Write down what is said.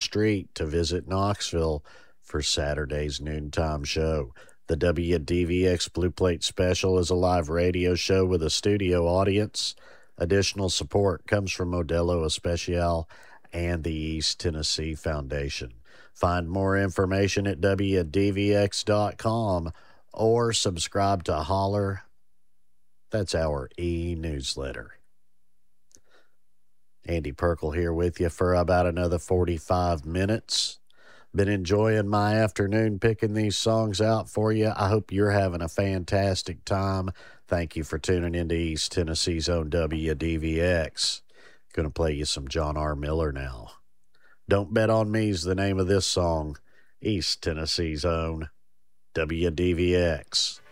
street to visit Knoxville for Saturday's noontime show. The WDVX Blue Plate Special is a live radio show with a studio audience. Additional support comes from Modelo Especial and the East Tennessee Foundation. Find more information at WDVX.com or subscribe to Holler. That's our e-newsletter. Andy Perkle here with you for about another 45 minutes. Been enjoying my afternoon picking these songs out for you. I hope you're having a fantastic time. Thank you for tuning into East Tennessee's own WDVX. Going to play you some John R. Miller now. Don't Bet on Me is the name of this song. East Tennessee's own WDVX.